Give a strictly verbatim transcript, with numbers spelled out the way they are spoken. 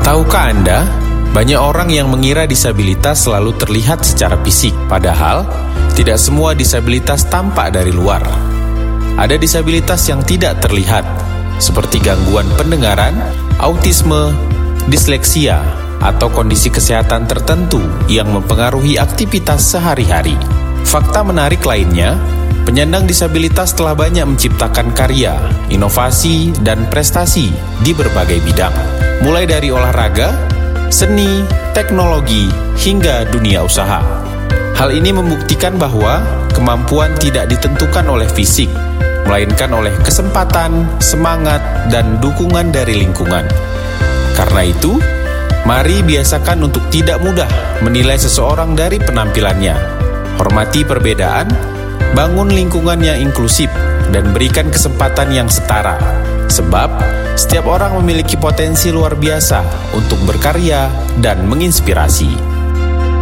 Tahukah Anda, banyak orang yang mengira disabilitas selalu terlihat secara fisik, padahal tidak semua disabilitas tampak dari luar. Ada disabilitas yang tidak terlihat, seperti gangguan pendengaran, autisme, disleksia, atau kondisi kesehatan tertentu yang mempengaruhi aktivitas sehari-hari. Fakta menarik lainnya, penyandang disabilitas telah banyak menciptakan karya, inovasi, dan prestasi di berbagai bidang, mulai dari olahraga, seni, teknologi, hingga dunia usaha. Hal ini membuktikan bahwa kemampuan tidak ditentukan oleh fisik, melainkan oleh kesempatan, semangat, dan dukungan dari lingkungan. Karena itu, mari biasakan untuk tidak mudah menilai seseorang dari penampilannya. Hormati perbedaan, bangun lingkungan yang inklusif, dan berikan kesempatan yang setara. Sebab, setiap orang memiliki potensi luar biasa untuk berkarya dan menginspirasi.